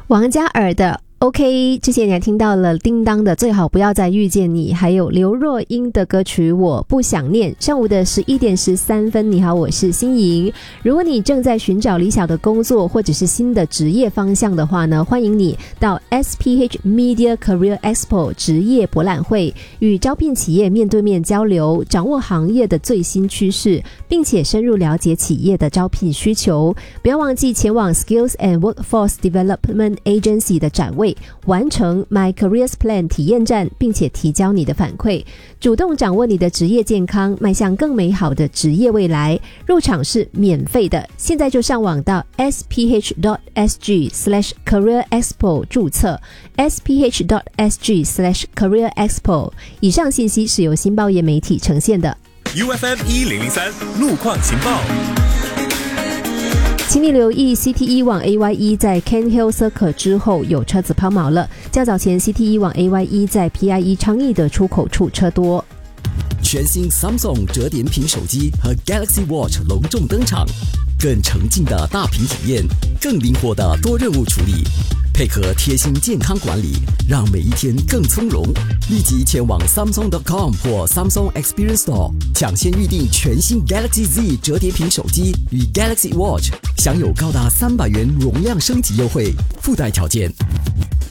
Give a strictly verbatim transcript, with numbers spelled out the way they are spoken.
王嘉尔的OK， 之前你还听到了叮当的最好不要再遇见你，还有刘若英的歌曲我不想念。上午的十一点十三分，你好，我是欣莹。如果你正在寻找理想的工作或者是新的职业方向的话呢，欢迎你到 S P H Media Career Expo 职业博览会，与招聘企业面对面交流，掌握行业的最新趋势，并且深入了解企业的招聘需求。不要忘记前往 Skills and Workforce Development Agency 的展位，完成 My Careers Plan 体验站，并且提交你的反馈，主动掌握你的职业健康，迈向更美好的职业未来。入场是免费的，现在就上网到 s p h dot s g slash career expo 注册 s p h dot s g slash career expo。 以上信息是由新报业媒体呈现的。 U F M 一零零三路况情报。 请你留意 C T 一 往 A Y E 在 Can Hill Circle 之后有车子抛锚了，较早前 C T 一 往 A Y E 在 P I E 昌邑的出口处车多。 全新 Samsung 折叠屏手机和 Galaxy Watch 隆重登场，更沉浸的大屏体验，更灵活的多任务处理，配合贴心健康管理，让每一天更从容。立即前往 samsung dot com 或 Samsung Experience Store 抢先预定全新 Galaxy Z 折叠屏手机与 Galaxy Watch， 享有高达三百元容量升级优惠，附带条件。